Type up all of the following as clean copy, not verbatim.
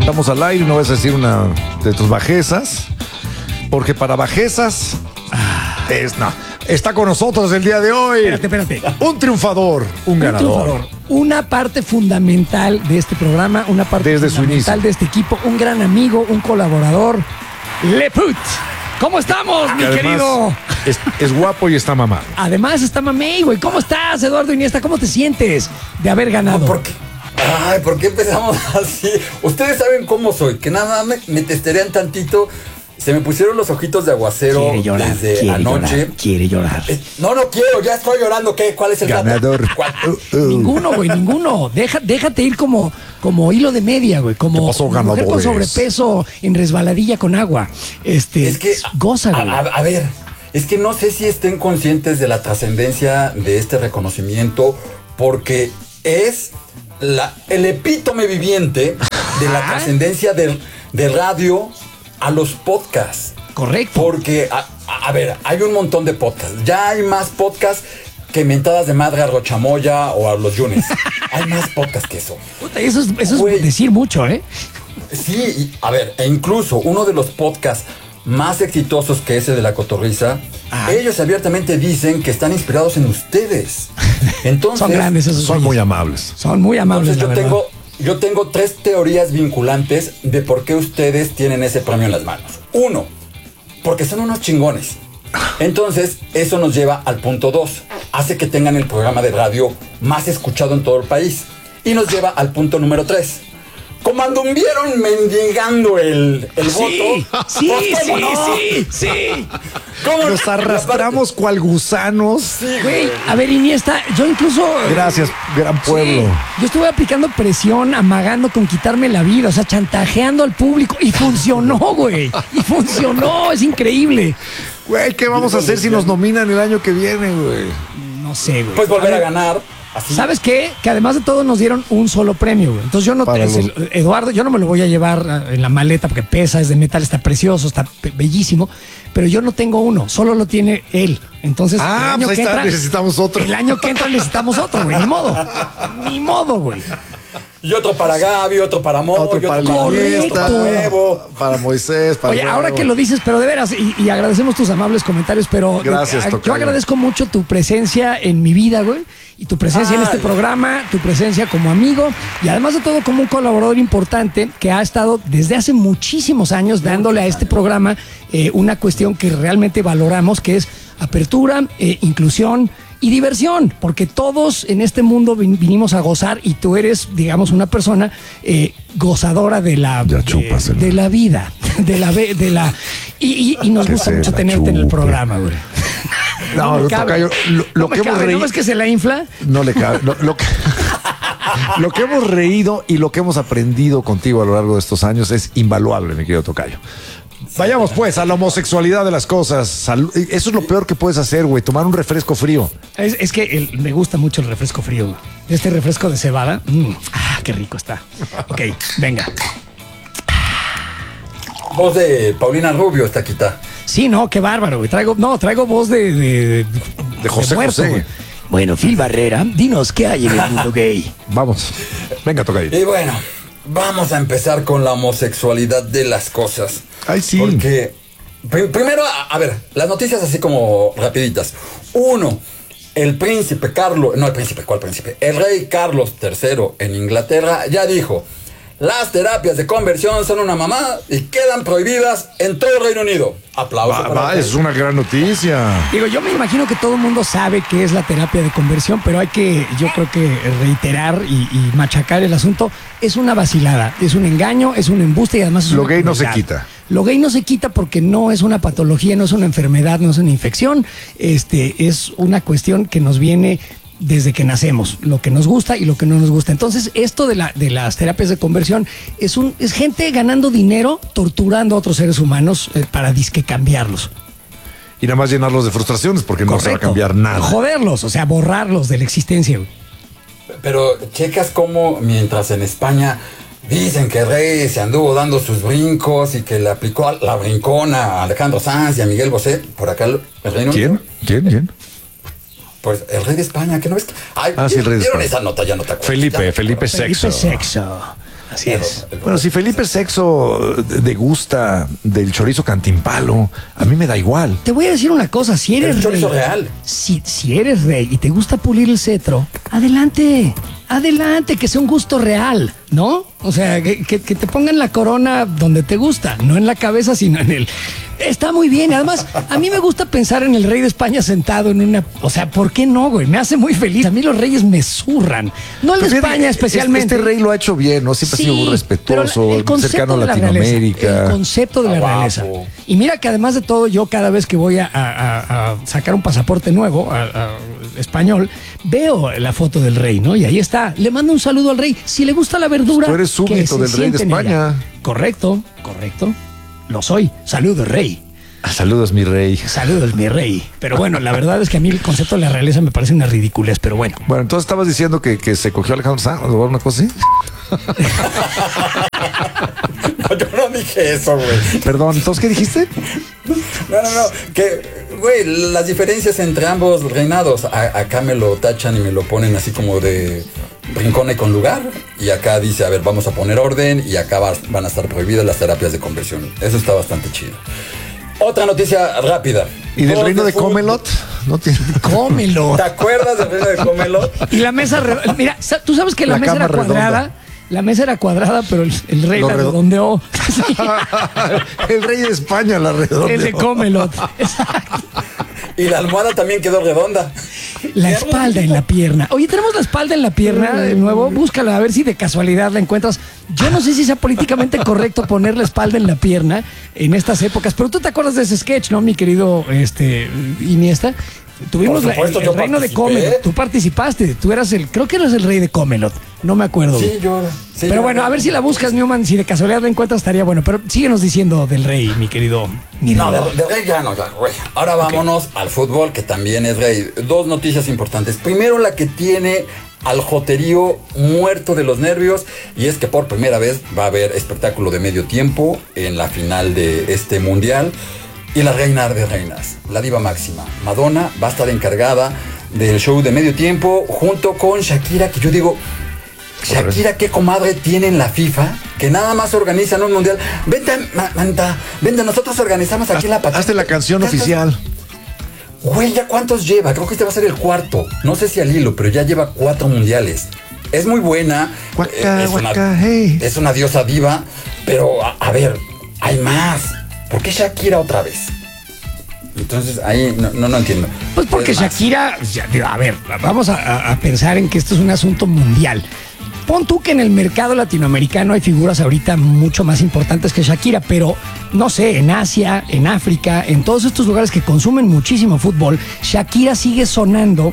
Estamos al aire, no vas a decir una de tus bajezas, porque para bajezas no. Está con nosotros el día de hoy. Espérate. Un triunfador, un ganador. Una parte fundamental de este programa, una parte desde fundamental de este equipo, un gran amigo, un colaborador, Leput. ¿Cómo estamos, mi querido? Es guapo y está mamado. Además está mamey, güey. ¿Cómo estás, Eduardo Iniesta? ¿Cómo te sientes de haber ganado? ¿Por qué? Ay, ¿por qué empezamos así? Ustedes saben cómo soy, que nada más me testerean tantito. Se me pusieron los ojitos de aguacero desde anoche. Quiere llorar. No quiero, ya estoy llorando. ¿Qué? ¿Cuál es el ganador? Ninguno, güey, ninguno. Déjate ir como hilo de media, güey. Como mujer con sobrepeso en resbaladilla con agua. Es que goza, güey. A ver, es que no sé si estén conscientes de la trascendencia de este reconocimiento, porque es el epítome viviente de la trascendencia de radio a los podcasts. Correcto. Porque, a ver, hay un montón de podcasts. Ya hay más podcasts que mentadas de madre a Rochamoya o a los Yunes. Hay más podcasts que eso. Puta, eso es decir mucho, ¿eh? Sí, a ver, e incluso uno de los podcasts más exitosos que ese de La Cotorrisa, ellos abiertamente dicen que están inspirados en ustedes. Entonces, son grandes esos. Son muy amables. Son muy amables. Entonces yo tengo 3 teorías vinculantes de por qué ustedes tienen ese premio en las manos. 1, porque son unos chingones. Entonces, eso nos lleva al punto 2. Hace que tengan el programa de radio más escuchado en todo el país. Y nos lleva al punto número 3. Como anduvieron mendigando el voto. Sí. ¿Cómo nos arrastramos cual gusanos? Sí, güey. A ver, Iniesta, yo incluso... Gracias, gran pueblo. Sí, yo estuve aplicando presión, amagando con quitarme la vida, o sea, chantajeando al público. Y funcionó, güey. Es increíble. Güey, ¿qué vamos a hacer si nos nominan el año que viene, güey? No sé, güey. Pues volver a ganar. Así. ¿Sabes qué? Que además de todo nos dieron un solo premio, güey. Entonces yo no... Eduardo, yo no me lo voy a llevar en la maleta porque pesa, es de metal, está precioso, está bellísimo. Pero yo no tengo uno, solo lo tiene él. Entonces, el año que entra, necesitamos otro. El año que entra necesitamos otro, güey. Ni modo, güey. Y otro para Gaby, otro para Mo, otro para para Moisés, para Oye, ahora que lo dices, pero de veras, y agradecemos tus amables comentarios, pero gracias, yo agradezco mucho tu presencia en mi vida, güey, y tu presencia en este programa, tu presencia como amigo, y además de todo como un colaborador importante que ha estado desde hace muchísimos años dándole a este programa una cuestión que realmente valoramos, que es apertura, inclusión y diversión, porque todos en este mundo vinimos a gozar y tú eres, digamos, una persona gozadora de la vida, y nos gusta mucho tenerte en el programa, güey. No, tocayo, lo que hemos reído. ¿No es que se la infla? No le cabe. Lo que hemos reído y lo que hemos aprendido contigo a lo largo de estos años es invaluable, mi querido tocayo. Vayamos pues a la homosexualidad de las cosas. Eso es lo peor que puedes hacer, güey, tomar un refresco frío. Es que me gusta mucho el refresco frío, güey. Este refresco de cebada. Qué rico está. Ok, venga. Voz de Paulina Rubio está quita. Sí, no, qué bárbaro, güey. Traigo voz de José muerto, José. Güey. Bueno, Phil Barrera, dinos qué hay en el mundo gay. Vamos. Venga, tocayo. Y bueno, vamos a empezar con la homosexualidad de las cosas. Ay, sí. Porque, primero, a ver, las noticias así como rapiditas. 1, el príncipe Carlos, no el príncipe, ¿cuál príncipe? El rey Carlos III en Inglaterra ya dijo: las terapias de conversión son una mamada y quedan prohibidas en todo el Reino Unido. Aplausos. Es una gran noticia. Digo, yo me imagino que todo el mundo sabe qué es la terapia de conversión, pero hay que, yo creo que reiterar y machacar el asunto. Es una vacilada, es un engaño, es un embuste y además es lo gay no se quita. Lo gay no se quita porque no es una patología, no es una enfermedad, no es una infección. Es una cuestión que nos viene desde que nacemos, lo que nos gusta y lo que no nos gusta. Entonces, esto de las terapias de conversión es gente ganando dinero torturando a otros seres humanos para disque cambiarlos. Y nada más llenarlos de frustraciones porque no se va a cambiar nada. Joderlos, o sea, borrarlos de la existencia, güey. Pero checas cómo mientras en España dicen que el rey se anduvo dando sus brincos y que le aplicó la brincona a Alejandro Sanz y a Miguel Bosé, por acá el reino. ¿Quién? Pues el rey de España, ¿qué no ves? Sí, el rey de España. Esa nota, ya no te acuerdas. Felipe VI. Sexo. Así es. Bueno, si Felipe VI degusta del chorizo cantimpalo, a mí me da igual. Te voy a decir una cosa, si eres El chorizo rey, real. si eres rey y te gusta pulir el cetro, adelante, que sea un gusto real, ¿no? O sea, que te pongan la corona donde te gusta, no en la cabeza, sino en el... Está muy bien, además, a mí me gusta pensar en el rey de España sentado en una... O sea, ¿por qué no, güey? Me hace muy feliz. A mí los reyes me zurran. No el de España especialmente. Este rey lo ha hecho bien, ¿no? Siempre ha sido muy pero respetuoso, el concepto cercano a de la Latinoamérica. realeza, el concepto de la Guapo. realeza. Y mira que además de todo, yo cada vez que voy a sacar un pasaporte nuevo, a español, veo la foto del rey, ¿no? Y ahí está. Le mando un saludo al rey. Si le gusta la verdura... Tú eres súbdito que se del rey de siente en España. ella. Correcto. Lo soy. Saludos, rey. Saludos, mi rey. Saludos, mi rey. Pero bueno, la verdad es que a mí el concepto de la realeza me parece una ridiculez, pero bueno. Bueno, entonces estabas diciendo que se cogió a Alejandro Sanz o una cosa así. No, yo no dije eso, güey. Perdón, entonces, ¿qué dijiste? No. Que, güey, las diferencias entre ambos reinados. Acá me lo tachan y me lo ponen así como de rincón y con lugar. Y acá dice, a ver, vamos a poner orden. Y acá van a estar prohibidas las terapias de conversión. Eso está bastante chido. Otra noticia rápida. ¿Y del Juegos reino de fútbol. Comelot? No tiene... Cómelo. ¿Te acuerdas del reino de Comelot? Y la mesa mira, tú sabes que la mesa cama era cuadrada. redonda. La mesa era cuadrada, pero el rey Lo la redondo. redondeó. El rey de España, la redonda. El de Comelot. Exacto. Y la almohada también quedó redonda. La espalda en la pierna. Oye, tenemos la espalda en la pierna de nuevo. Búscala, a ver si de casualidad la encuentras. Yo no sé si sea políticamente correcto poner la espalda en la pierna en estas épocas, pero tú te acuerdas de ese sketch, ¿no, mi querido Iniesta? Tuvimos Por supuesto, el yo reino de participé. Comelot. Tú participaste. Tú eras creo que eras el rey de Comelot. No me acuerdo. Sí, yo. Sí, Pero yo- bueno, a ver si la buscas, Newman. Si de casualidad la encuentras, estaría bueno. Pero síguenos diciendo del rey, mi querido. No, de rey ya no, ya, güey. Ahora vámonos al fútbol, que también es rey. Dos noticias importantes. Primero, la que tiene al joterío muerto de los nervios, y es que por primera vez va a haber espectáculo de medio tiempo en la final de este mundial. Y la reina de reinas, la diva máxima, Madonna, va a estar encargada del show de medio tiempo junto con Shakira, que yo digo, Shakira, qué comadre tiene en la FIFA, que nada más organizan un mundial. Vente, vente, nosotros organizamos aquí la patata. Hazte la canción oficial. Güey, ¿ya cuántos lleva? Creo que este va a ser el cuarto. No sé si al hilo, pero ya lleva 4 mundiales. Es muy buena. Guaca, es, guaca, hey. es una diosa diva, pero a ver, hay más. ¿Por qué Shakira otra vez? Entonces ahí no entiendo. Pues porque Es más. Shakira, a ver, vamos a pensar en que esto es un asunto mundial. Pon tú que en el mercado latinoamericano hay figuras ahorita mucho más importantes que Shakira, pero no sé, en Asia, en África, en todos estos lugares que consumen muchísimo fútbol, Shakira sigue sonando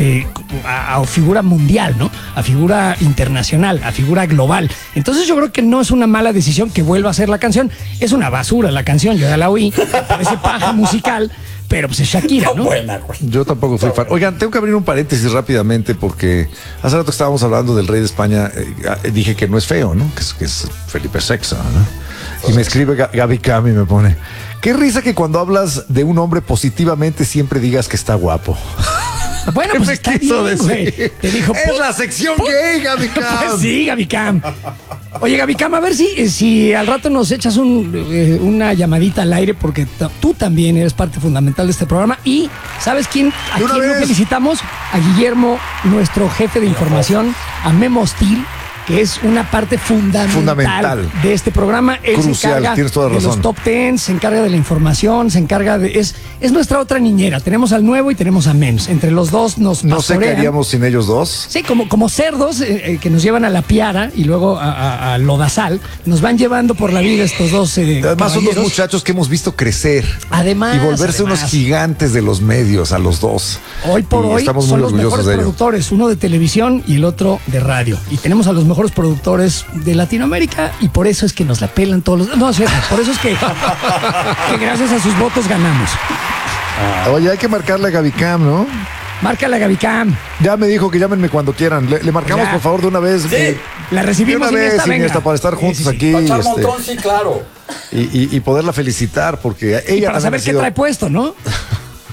a figura mundial, ¿no? A figura internacional, a figura global. Entonces yo creo que no es una mala decisión que vuelva a hacer la canción. Es una basura la canción, yo ya la oí, parece paja musical, pero pues es Shakira, ¿no? Buena, güey. Yo tampoco fui fan. Oigan, tengo que abrir un paréntesis rápidamente porque hace rato que estábamos hablando del rey de España, dije que no es feo, ¿no? Que es Felipe VI, ¿no? Y me escribe Gaby Cam y me pone, qué risa que cuando hablas de un hombre positivamente siempre digas que está guapo. Bueno, pues Me está quiso bien, decir. güey. Te dijo, Es la sección gay, Gaby Cam. Pues sí, Gaby Cam. Oye, Gaby Cam, a ver si al rato nos echas una llamadita al aire, porque tú también eres parte fundamental de este programa. Y, ¿sabes quién? ¿A De una quién lo vez. felicitamos? A Guillermo, nuestro jefe de información, a Memo Steel, que es una parte fundamental de este programa. Él Crucial, se encarga tienes toda de razón. los top 10, se encarga de la información, se encarga de... Es nuestra otra niñera. Tenemos al nuevo y tenemos a Mems. Entre los dos nos No sé qué pastorean. haríamos sin ellos dos. Sí, como cerdos que nos llevan a la piara y luego a Lodazal, nos van llevando por la vida estos dos. Además son dos caballeros. muchachos que hemos visto crecer. Además, Y volverse unos gigantes de los medios a los dos. Hoy por Y hoy estamos son muy los orgullosos mejores de ello. productores, uno de televisión y el otro de radio. Y tenemos a los mejores productores de Latinoamérica y por eso es que nos la pelan todos los... No, es cierto, por eso es que gracias a sus votos ganamos. Oye, hay que marcarle a Gaby Cam, ¿no? Márcala, Gaby Cam. Ya me dijo que llámenme cuando quieran. Le marcamos, Ya. por favor, de una vez. Sí. La De recibimos una vez, Iniesta, venga. Iniesta, para estar juntos Sí, sí, sí. aquí. Para echar montón, sí, claro. Y poderla felicitar, porque ella Y para también saber ha qué sido- trae puesto, ¿no?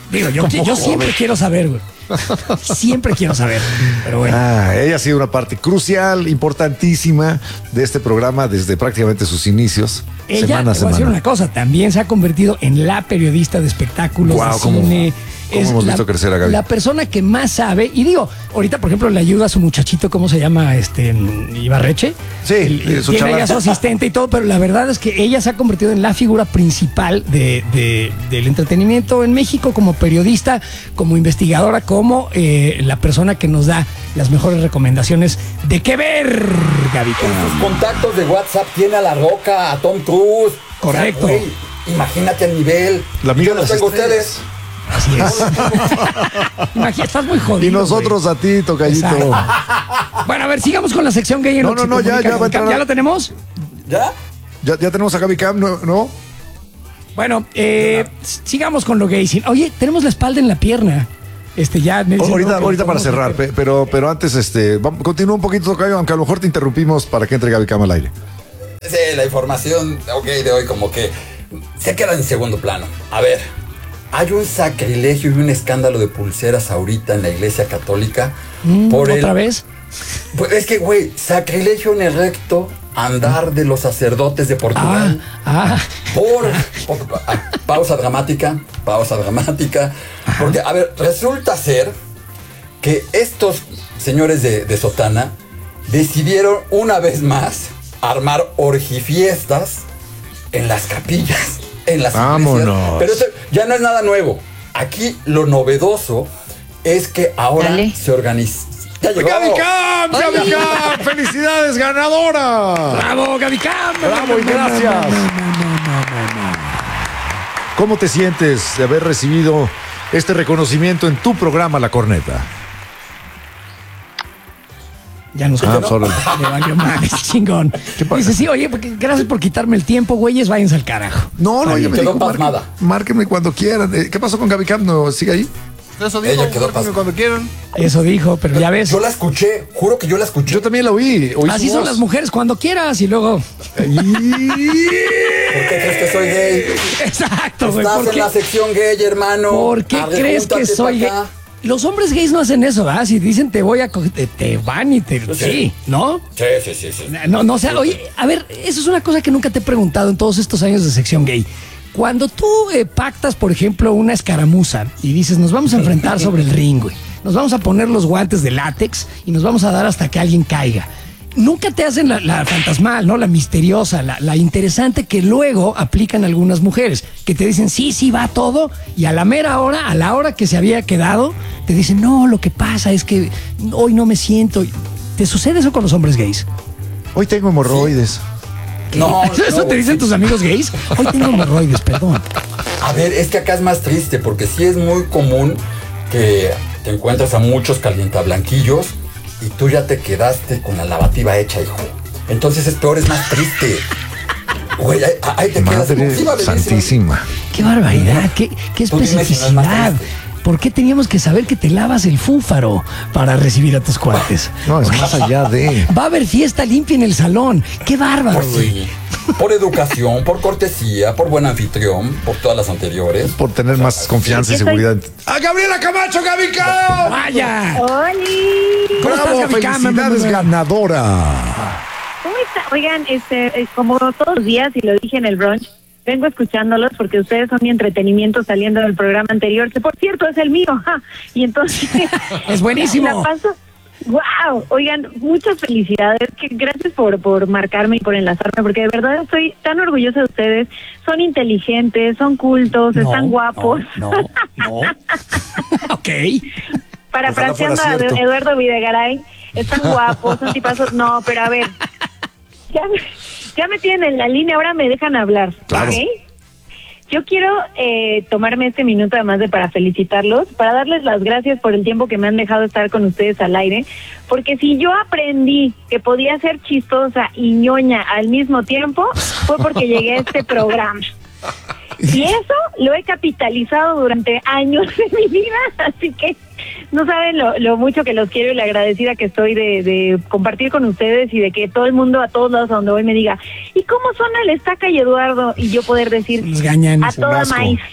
Digo, yo siempre quiero saber, güey. Siempre quiero saber. Pero bueno. Ella ha sido una parte crucial, importantísima de este programa desde prácticamente sus inicios. Ella, Semana a te voy a decir semana. una cosa, también se ha convertido en la periodista de espectáculos, Guau, de cómo cine. hemos visto crecer a Gaby. La persona que más sabe, y digo, ahorita, por ejemplo, le ayuda a su muchachito, ¿cómo se llama? Ibarreche. Sí, su tiene chaval. ella su asistente y todo, pero la verdad es que ella se ha convertido en la figura principal del entretenimiento en México, como periodista, como investigadora, como la persona que nos da las mejores recomendaciones de qué ver, Gaby. En sus contactos de WhatsApp tiene a La Roca, a Tom Cruise. Correcto. O sea, güey, imagínate el nivel. La amiga Yo de los las tengo a estrellas. ustedes. Así es. Imagínate, estás muy jodido. Y nosotros a ti, tocallito. Exacto. Bueno, a ver, sigamos con la sección gay en No, lo que no, se ya, comunica ya va a con entrar. Cam. ¿Ya lo tenemos? ¿Ya? Ya tenemos a Gaby Cam, ¿no? Bueno, sigamos con lo gay. Oye, tenemos la espalda en la pierna. Ya. Ahorita para cerrar, pero antes, continúa un poquito, tocayo, aunque a lo mejor te interrumpimos para que entre Gaby Cam al aire. Sí, la información de hoy como que se queda en segundo plano. A ver, hay un sacrilegio y un escándalo de pulseras ahorita en la Iglesia Católica. ¿Otra vez? Pues es que, güey, sacrilegio en el recto andar de los sacerdotes de Portugal. Pausa dramática. Porque, a ver, resulta ser que estos señores de sotana decidieron una vez más armar orgifiestas en las capillas, en las Vámonos. iglesias. Pero eso ya no es nada nuevo. Aquí lo novedoso es que ahora se organiza. ¡Ya llegó! ¡Gaby Cam! ¡Gaby Cam! ¡Felicidades, ganadora! ¡Bravo, Gaby Cam! ¡Bravo y gracias! ¿Cómo te sientes de haber recibido este reconocimiento en tu programa La Corneta? Ya nos solo. Le valió madre, chingón. Dice, sí, oye, gracias por quitarme el tiempo, güeyes, váyanse al carajo. No, ella me quedó dijo, pasmada. márquenme cuando quieran. ¿Qué pasó con Gaby Cam? ¿No sigue ahí? Eso dijo, Ella quedó márquenme pasada. cuando quieran. Eso dijo, pero ya ves. Yo la escuché, juro que yo la escuché. Yo también la oí. Así su son voz. las mujeres, cuando quieras y luego. ¿Por qué crees que soy gay? Exacto, güey. Estás ¿Por en qué, la sección gay, hermano. ¿por qué Arre, crees que júntate soy pa' gay? acá. Los hombres gays no hacen eso, ¿verdad? Si dicen te voy a coger, te van y te. Sí, ¿no? Sí. No, o sea, oye, a ver, eso es una cosa que nunca te he preguntado en todos estos años de sección gay. Cuando tú pactas, por ejemplo, una escaramuza y dices, nos vamos a enfrentar sobre el ring, güey. Nos vamos a poner los guantes de látex y nos vamos a dar hasta que alguien caiga. Nunca te hacen la fantasmal, ¿no? La misteriosa, la interesante que luego aplican algunas mujeres, que te dicen, sí, va todo, y a la mera hora, a la hora que se había quedado, te dicen, no, lo que pasa es que hoy no me siento. ¿Te sucede eso con los hombres gays? Hoy tengo hemorroides. No, ¿Eso te güey, dicen sí. tus amigos gays? Hoy tengo hemorroides, perdón. A ver, es que acá es más triste porque sí es muy común que te encuentras a muchos calientablanquillos y tú ya te quedaste con la lavativa hecha, hijo. Entonces es peor, es más triste. Güey, ahí te quedas. Madre Sí, vale, santísima. Qué barbaridad, qué Tú dime si no es más especificidad. triste. ¿Por qué teníamos que saber que te lavas el fúfaro para recibir a tus cuates? No, es más allá de. Va a haber fiesta limpia en el salón. Qué bárbaro, Pues güey. sí. Por educación, por cortesía, por buen anfitrión, por todas las anteriores. Por tener más confianza y seguridad. ¡A Gabriela Camacho, Gaby Cam! ¡Vaya! ¡Holi! ¿Cómo estás, ¡Bravo! Gaby Cam? ¡Felicidades, ganadora! ¿Cómo está? Oigan, como todos los días, y lo dije en el brunch, vengo escuchándolos porque ustedes son mi entretenimiento saliendo del programa anterior, que por cierto es el mío. ¡Ja! Y entonces... Es buenísimo. La paso... ¡Wow! Oigan, muchas felicidades. Gracias por marcarme y por enlazarme, porque de verdad estoy tan orgullosa de ustedes. Son inteligentes, son cultos, están guapos. No. Ok. Parafraseando Ojalá a fuera cierto. Eduardo Videgaray, están guapos, son tipazos. No, pero a ver, ya me tienen en la línea, ahora me dejan hablar. Claro. ¿Ok? Yo quiero tomarme este minuto además para felicitarlos, para darles las gracias por el tiempo que me han dejado estar con ustedes al aire, porque si yo aprendí que podía ser chistosa y ñoña al mismo tiempo, fue porque llegué a este programa. Y eso lo he capitalizado durante años de mi vida, así que no saben lo mucho que los quiero y la agradecida que estoy de compartir con ustedes y de que todo el mundo, a todos lados a donde voy, me diga, ¿y cómo son el Estaca y Eduardo? Y yo poder decir, Los gañanes, a toda asco. maíz.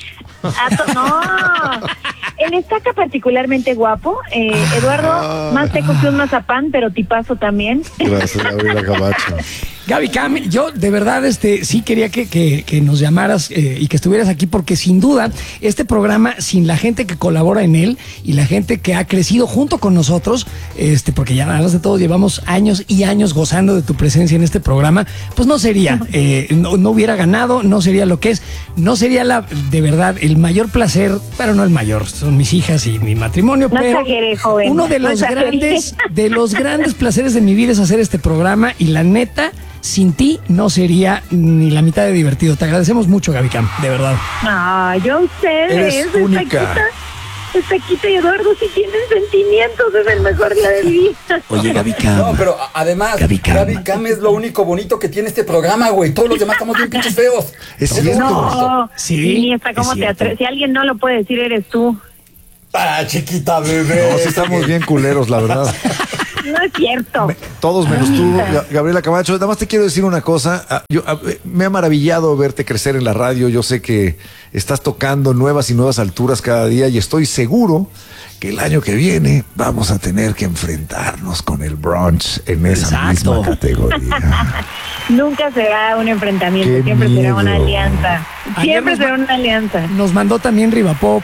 No, el Estaca particularmente guapo. Eduardo, más seco que un mazapán, pero tipazo también. Gracias, Gabriela Camacho. Gaby Cam, yo de verdad sí quería que nos llamaras y que estuvieras aquí, porque sin duda este programa, sin la gente que colabora en él y la gente que ha crecido junto con nosotros, porque ya además de todo llevamos años y años gozando de tu presencia en este programa, pues no sería, no hubiera ganado, no sería lo que es, no sería de verdad el mayor placer, pero no el mayor, son mis hijas y mi matrimonio, No pero exagere, joven, uno de no los exagere. grandes placeres de mi vida es hacer este programa, y la neta, sin ti no sería ni la mitad de divertido. Te agradecemos mucho, Gaby Cam, de verdad. No, yo a ustedes. Eres única. Estaquita y Eduardo sí tienen sentimientos, es el mejor día de mi vida. Oye, Gaby Cam. No, pero además, Gaby Cam es lo único bonito que tiene este programa, güey. Todos los demás estamos bien pinches feos. Es cierto. No, Sí, ni hasta cómo es te cierto. atreves. Si alguien no lo puede decir, eres tú. Ah, chiquita bebé. No, sí estamos bien culeros, la verdad. No es cierto. Todos menos tú, Gabriela Camacho. Nada más te quiero decir una cosa. Me ha maravillado verte crecer en la radio. Yo sé que estás tocando nuevas y nuevas alturas cada día, y estoy seguro que el año que viene vamos a tener que enfrentarnos con el brunch en esa Exacto. misma categoría. Nunca será un enfrentamiento, Qué siempre será miedo. una alianza. Siempre Ayer será una alianza. Nos mandó también Rivapop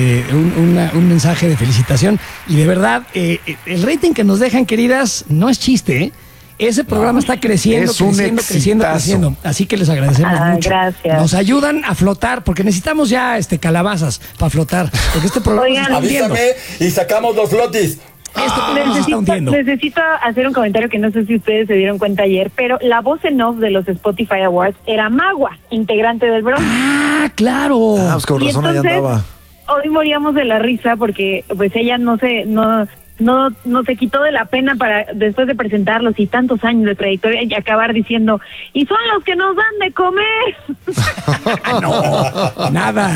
un mensaje de felicitación, y de verdad, el rating que nos dejan, queridas, no es chiste, ¿eh? Ese programa está creciendo, es un creciendo. exitazo. Así que les agradecemos mucho. Gracias. Nos ayudan a flotar, porque necesitamos ya calabazas para flotar, porque este programa Oigan, se está hundiendo. Avísame y sacamos los flotis. Este programa se está hundiendo. Necesito hacer un comentario que no sé si ustedes se dieron cuenta ayer, pero la voz en off de los Spotify Awards era Magua, integrante del Bronx. Ah, claro. Ah, pues con Y razón allá entonces, andaba. hoy moríamos de la risa porque pues ella no se quitó de la pena para, después de presentarlos y tantos años de trayectoria, y acabar diciendo, y son los que nos dan de comer. No,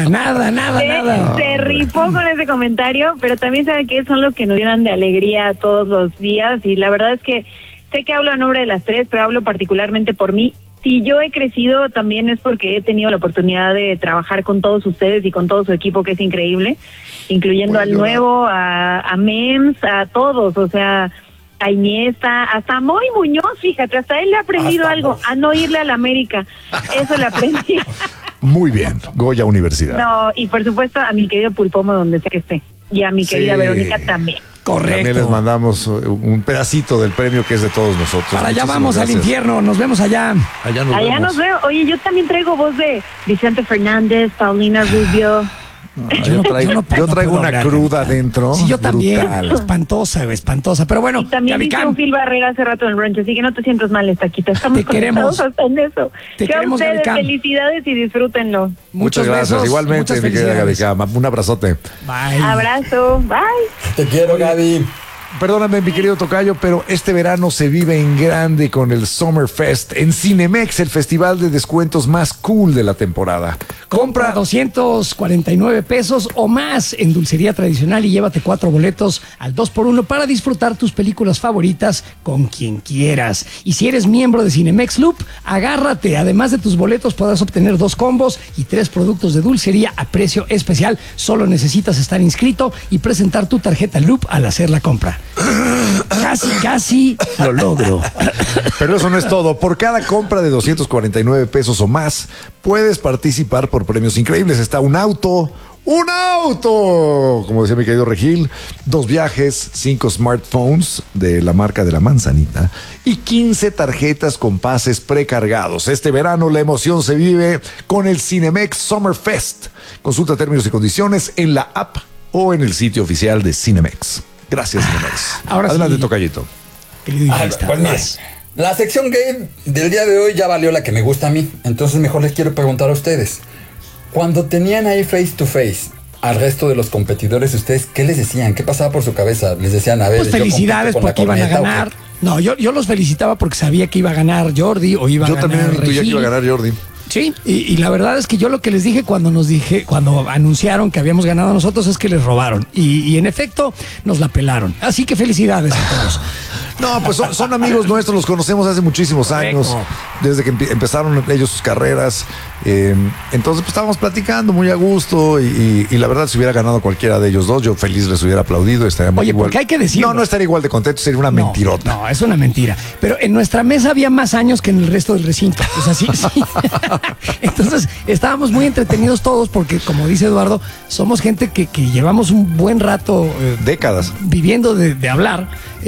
nada. Se rifó con ese comentario, pero también sabe que son los que nos llenan de alegría todos los días, y la verdad es que sé que hablo a nombre de las tres, pero hablo particularmente por mí. Si yo he crecido, también es porque he tenido la oportunidad de trabajar con todos ustedes y con todo su equipo, que es increíble, incluyendo al nuevo, a Mems, a todos, o sea, a Iniesta, hasta a Moy Muñoz, fíjate, hasta él le ha aprendido algo, a no irle a la América, eso le aprendí. Muy bien, Goya Universidad. No, y por supuesto a mi querido Pulpomo, donde sea que esté, y a mi querida Sí. Verónica también. También les Correcto. mandamos un pedacito del premio que es de todos nosotros. Para allá Muchísimas vamos al gracias. infierno, nos vemos allá. Allá nos Allá vemos. nos veo. Oye, yo también traigo voz de Vicente Fernández, Paulina Rubio. Yo traigo no una puedo hablar. cruda adentro. Sí, yo también. brutal. Espantosa. Pero bueno, Y también Gaby dice Cam, un Phil Barrera hace rato en el brunch, así que no te sientas mal, Estaquita. Estamos Te queremos. conectados hasta en eso. Te Que a queremos, ustedes, Gaby Cam. felicidades y disfrútenlo. Muchas muchos gracias. besos, Igualmente, muchas mi querida Gaby felicidades. Cama. Un abrazote. Bye. Abrazo, bye. Te quiero, Gaby. Perdóname, mi querido tocayo, pero este verano se vive en grande con el Summer Fest en Cinemex, el festival de descuentos más cool de la temporada. Compra 249 pesos o más en dulcería tradicional y llévate 4 boletos al 2x1 para disfrutar tus películas favoritas con quien quieras. Y si eres miembro de Cinemex Loop, agárrate. Además de tus boletos podrás obtener 2 combos y 3 productos de dulcería a precio especial. Solo necesitas estar inscrito y presentar tu tarjeta Loop al hacer la compra. Casi lo logro. Pero eso no es todo. Por cada compra de 249 pesos o más, puedes participar por premios increíbles. Está un auto, como decía mi querido Regil, 2 viajes, 5 smartphones de la marca de la manzanita y 15 tarjetas con pases precargados. Este verano la emoción se vive con el Cinemex Summer Fest. Consulta términos y condiciones en la app o en el sitio oficial de Cinemex. Gracias, Cinemex. Ahora Adelante, sí. tocayito. Querido Ah, guionista, pues mira, la sección gay del día de hoy ya valió la que me gusta a mí. Entonces mejor les quiero preguntar a ustedes. Cuando tenían ahí face to face al resto de los competidores, ¿ustedes qué les decían? ¿Qué pasaba por su cabeza? Les decían, a ver, pues yo compito felicidades con la porque iban a corneta, ¿o qué? ganar. No, yo los felicitaba porque sabía que iba a ganar Jordi o iba a Yo ganar también intuía que iba a Regil. ganar Jordi. Sí, y la verdad es que yo lo que les dije cuando anunciaron que habíamos ganado nosotros es que les robaron. Y en efecto, nos la pelaron. Así que felicidades a todos. No, pues son amigos nuestros, los conocemos hace muchísimos años, desde que empezaron ellos sus carreras. Entonces, pues estábamos platicando muy a gusto y la verdad, si hubiera ganado cualquiera de ellos dos, yo feliz les hubiera aplaudido. Estaría Oye, igual. porque hay que decirlo. No estaría igual de contento, sería una mentirota. No, es una mentira. Pero en nuestra mesa había más años que en el resto del recinto. O sea, sí. Entonces, estábamos muy entretenidos todos porque, como dice Eduardo, somos gente que llevamos un buen rato décadas viviendo de hablar.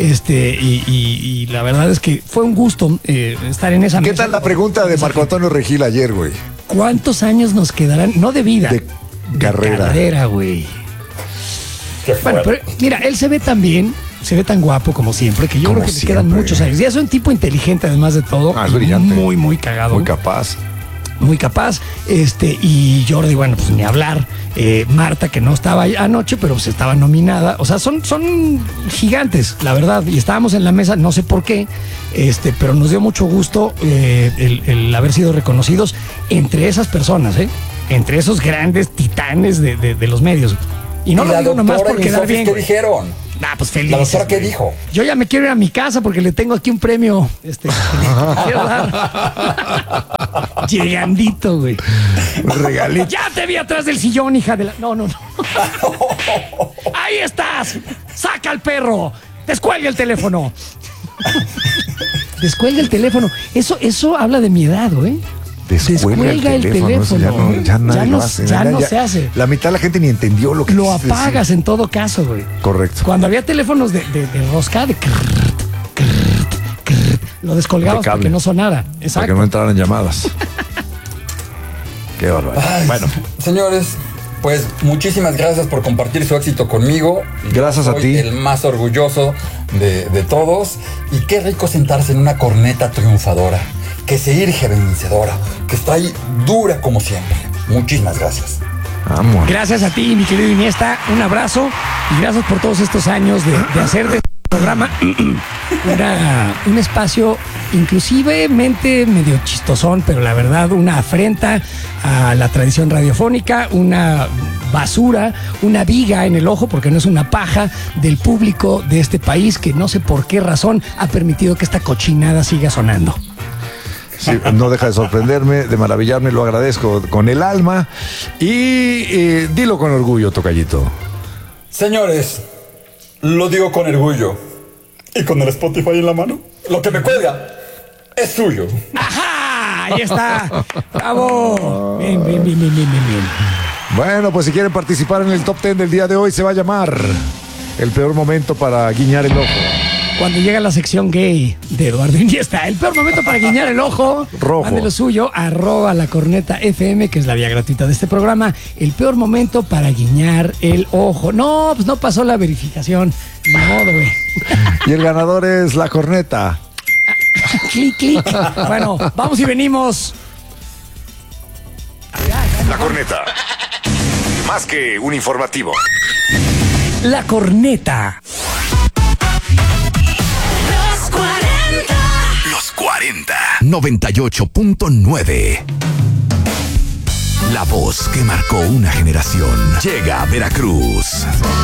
Y la verdad es que fue un gusto estar en esa mesa. ¿Qué tal la pregunta de Marco Antonio Regil ayer, güey? ¿Cuántos años nos quedarán? No de vida. De carrera. De carrera, güey. Bueno, pero mira, él se ve tan bien, se ve tan guapo como siempre, que yo creo que le quedan muchos años. Y es un tipo inteligente, además de todo. Es brillante. Muy, muy cagado. Muy capaz. Muy capaz. Y Jordi, bueno, pues ni hablar. Marta, que no estaba anoche, pero pues estaba nominada. O sea, son gigantes, la verdad. Y estábamos en la mesa, no sé por qué, pero nos dio mucho gusto el haber sido reconocidos entre esas personas, entre esos grandes titanes de los medios. Y no lo digo nomás por quedar bien. ¿Qué dijeron? Pues feliz. ¿La doctora qué dijo? Yo ya me quiero ir a mi casa porque le tengo aquí un premio. Quiero dar. Llegandito, güey. Un regalito. Ya te vi atrás del sillón, hija de la. No. Ahí estás. Saca al perro. Descuelga el teléfono. Descuelga el teléfono. Eso habla de mi edad, güey. Descuelga el teléfono. Ya no se hace. La mitad de la gente ni entendió lo que lo apagas en todo caso, güey. Correcto. Cuando había teléfonos de rosca, lo descolgabas para que no sonara. Exacto. Para que no entraran llamadas. Qué barbaridad. Bueno, señores, pues muchísimas gracias por compartir su éxito conmigo. Gracias a ti. El más orgulloso de todos. Y qué rico sentarse en una corneta triunfadora, que se irge vencedora, que está ahí dura como siempre. Muchísimas gracias. Vamos. Gracias a ti, mi querido Iniesta. Un abrazo y gracias por todos estos años de hacer de este programa un espacio inclusivemente medio chistosón, pero la verdad una afrenta a la tradición radiofónica, una basura, una viga en el ojo, porque no es una paja del público de este país que no sé por qué razón ha permitido que esta cochinada siga sonando. Sí, no deja de sorprenderme, de maravillarme, lo agradezco con el alma y dilo con orgullo, tocallito. Señores, lo digo con orgullo y con el Spotify en la mano. Lo que me cuelga es suyo. ¡Ajá! Ahí está. ¡Bravo! Bien. Bueno, pues si quieren participar en el top 10 del día de hoy, se va a llamar El peor momento para guiñar el ojo. Cuando llega la sección gay de Eduardo Iniesta, el peor momento para guiñar el ojo. Rojo. Mande lo suyo, @lacorneta_FM, que es la vía gratuita de este programa. El peor momento para guiñar el ojo. No, pues no pasó la verificación. Ni modo, güey. Y el ganador es La Corneta. Clic. Bueno, vamos y venimos. La Corneta. Más que un informativo. La Corneta. Los 40. 98.9. La voz que marcó una generación llega a Veracruz.